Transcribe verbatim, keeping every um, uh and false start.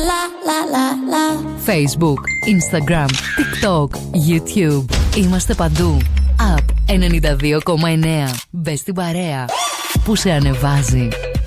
la la la la. Facebook, Instagram, TikTok, YouTube. Είμαστε παντού. App ενενήντα δύο κόμμα εννέα. Μπες στην παρέα που σε ανεβάζει.